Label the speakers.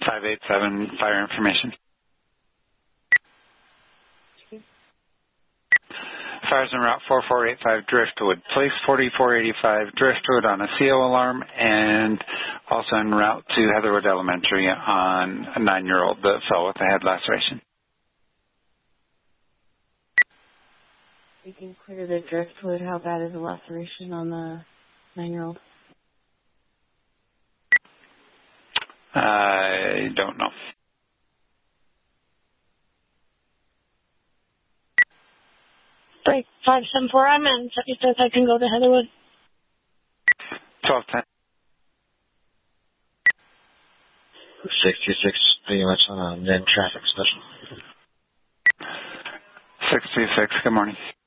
Speaker 1: 587, fire information. Fires en route 4485 Driftwood. Police 4485 Driftwood on a CO alarm, and also en route to Heatherwood Elementary on a 9-year-old that fell with a head laceration.
Speaker 2: We can clear the Driftwood. How bad is the laceration on the 9-year-old?
Speaker 1: I don't know.
Speaker 3: Break 574, I'm in. So he says I can go to Heatherwood.
Speaker 1: 1210.
Speaker 4: 626, pretty much on a then traffic special.
Speaker 1: 626, good morning.